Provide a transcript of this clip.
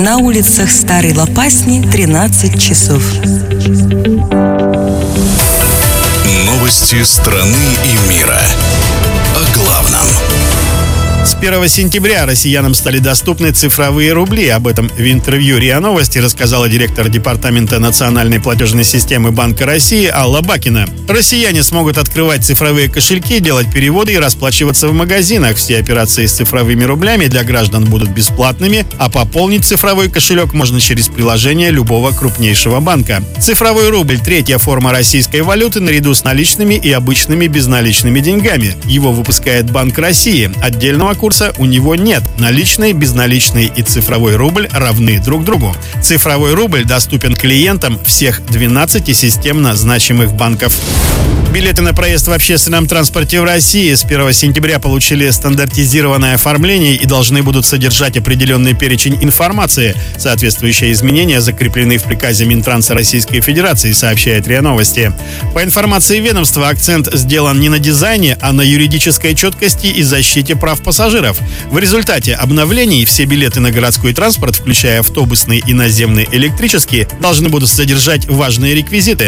на улицах Старой Лопасни 13 часов. Новости страны и мира. О главном. С 1 сентября россиянам стали доступны цифровые рубли. Об этом в интервью РИА Новости рассказала директор Департамента национальной платежной системы Банка России Алла Бакина. Россияне смогут открывать цифровые кошельки, делать переводы и расплачиваться в магазинах. Все операции с цифровыми рублями для граждан будут бесплатными, а пополнить цифровой кошелек можно через приложение любого крупнейшего банка. Цифровой рубль – третья форма российской валюты наряду с наличными и обычными безналичными деньгами. Его выпускает Банк России. Отдельного курса у него нет. Наличный, безналичный и цифровой рубль равны друг другу. Цифровой рубль доступен клиентам всех 12 системно значимых банков. Билеты на проезд в общественном транспорте в России с 1 сентября получили стандартизированное оформление и должны будут содержать определенный перечень информации. Соответствующие изменения закреплены в приказе Минтранса Российской Федерации, сообщает РИА Новости. По информации ведомства, акцент сделан не на дизайне, а на юридической четкости и защите прав пассажиров. В результате обновлений все билеты на городской транспорт, включая автобусный и наземный электрический, должны будут содержать важные реквизиты.